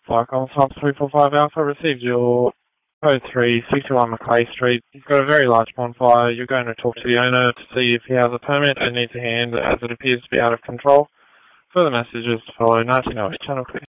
Flycom Top 345 Alpha received your code 361 Macleay Street. You've got a very large bonfire. You're going to talk to the owner to see if he has a permit and needs a hand as it appears to be out of control. Further messages to follow. 1908 Channel Clear.